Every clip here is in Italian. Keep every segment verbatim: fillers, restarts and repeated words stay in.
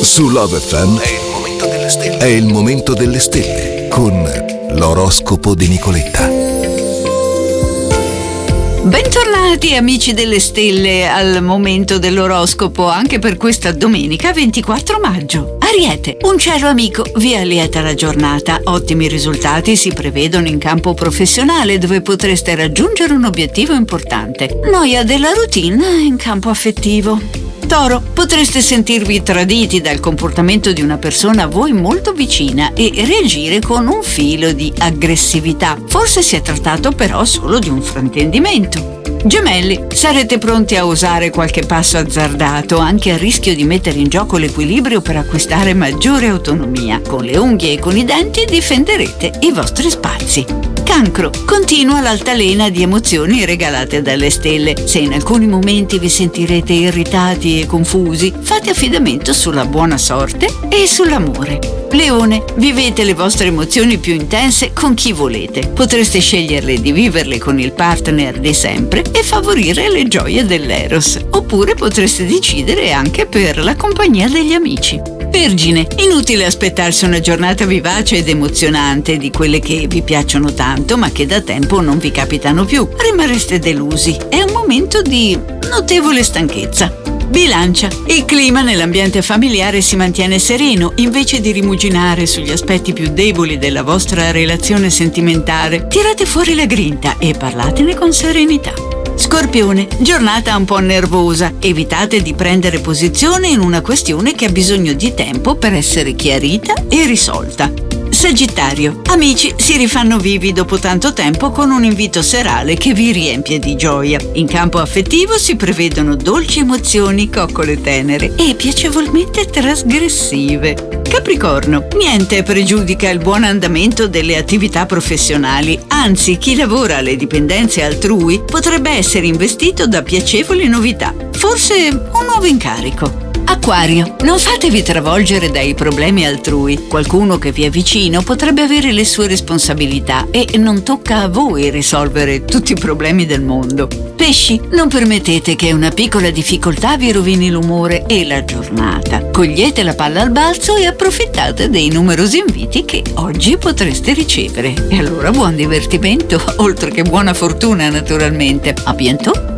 Su Love F M è il momento delle stelle. È il momento delle stelle con l'oroscopo di Nicoletta. Bentornati amici delle stelle al momento dell'oroscopo anche per questa domenica ventiquattro maggio. Ariete, un cielo amico vi allieta la giornata. Ottimi risultati si prevedono in campo professionale dove potreste raggiungere un obiettivo importante. Noia della routine in campo affettivo. Toro, potreste sentirvi traditi dal comportamento di una persona a voi molto vicina e reagire con un filo di aggressività. Forse si è trattato però solo di un fraintendimento. Gemelli, sarete pronti a osare qualche passo azzardato, anche a rischio di mettere in gioco l'equilibrio per acquistare maggiore autonomia. Con le unghie e con i denti difenderete i vostri spazi. Cancro, continua l'altalena di emozioni regalate dalle stelle. Se in alcuni momenti vi sentirete irritati e confusi, fate affidamento sulla buona sorte e sull'amore. Leone, vivete le vostre emozioni più intense con chi volete. Potreste sceglierle di viverle con il partner di sempre e favorire le gioie dell'eros. Oppure potreste decidere anche per la compagnia degli amici. Vergine, inutile aspettarsi una giornata vivace ed emozionante di quelle che vi piacciono tanto ma che da tempo non vi capitano più. Rimarreste delusi. È un momento di notevole stanchezza. Bilancia, il clima nell'ambiente familiare si mantiene sereno. Invece di rimuginare sugli aspetti più deboli della vostra relazione sentimentale, tirate fuori la grinta e parlatene con serenità. Scorpione, giornata un po' nervosa. Evitate di prendere posizione in una questione che ha bisogno di tempo per essere chiarita e risolta. Sagittario, amici si rifanno vivi dopo tanto tempo con un invito serale che vi riempie di gioia. In campo affettivo si prevedono dolci emozioni, coccole tenere e piacevolmente trasgressive. Capricorno, niente pregiudica il buon andamento delle attività professionali, anzi chi lavora alle dipendenze altrui potrebbe essere investito da piacevoli novità, forse un nuovo incarico. Acquario, non fatevi travolgere dai problemi altrui. Qualcuno che vi è vicino potrebbe avere le sue responsabilità e non tocca a voi risolvere tutti i problemi del mondo. Pesci, non permettete che una piccola difficoltà vi rovini l'umore e la giornata. Cogliete la palla al balzo e approfittate dei numerosi inviti che oggi potreste ricevere. E allora buon divertimento, oltre che buona fortuna naturalmente. A bientôt!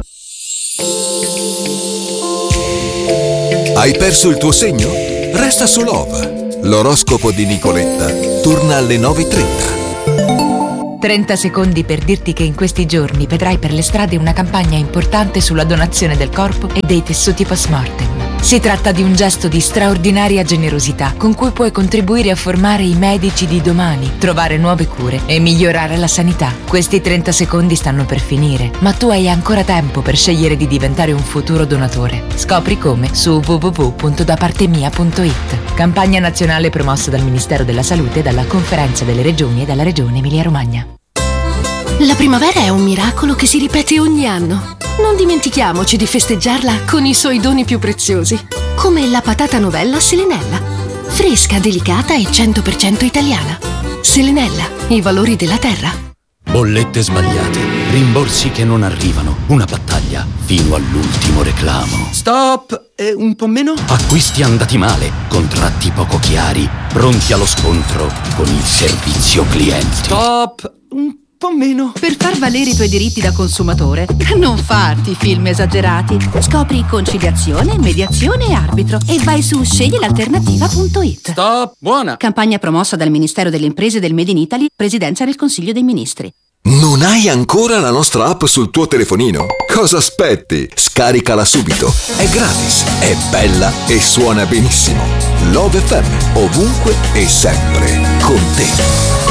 Hai perso il tuo segno? Resta su Love. L'oroscopo di Nicoletta torna alle nove e trenta. trenta secondi per dirti che in questi giorni vedrai per le strade una campagna importante sulla donazione del corpo e dei tessuti post-mortem. Si tratta di un gesto di straordinaria generosità con cui puoi contribuire a formare i medici di domani, trovare nuove cure e migliorare la sanità. Questi trenta secondi stanno per finire, ma tu hai ancora tempo per scegliere di diventare un futuro donatore. Scopri come su w w w punto da parte mia punto i t. Campagna nazionale promossa dal Ministero della Salute, dalla Conferenza delle Regioni e dalla Regione Emilia-Romagna. La primavera è un miracolo che si ripete ogni anno. Non dimentichiamoci di festeggiarla con i suoi doni più preziosi, come la patata novella Selenella. Fresca, delicata e cento per cento italiana. Selenella, i valori della terra. Bollette sbagliate, rimborsi che non arrivano, una battaglia fino all'ultimo reclamo. Stop! E un po' meno? Acquisti andati male, contratti poco chiari, pronti allo scontro con il servizio clienti. Stop! Un po' meno. Per far valere i tuoi diritti da consumatore, non farti film esagerati. Scopri conciliazione, mediazione e arbitro e vai su scegli l'alternativa punto i t. Stop! Buona! Campagna promossa dal Ministero delle Imprese e del Made in Italy, Presidenza del Consiglio dei Ministri. Non hai ancora la nostra app sul tuo telefonino? Cosa aspetti? Scaricala subito. È gratis, è bella e suona benissimo. Love F M, ovunque e sempre con te.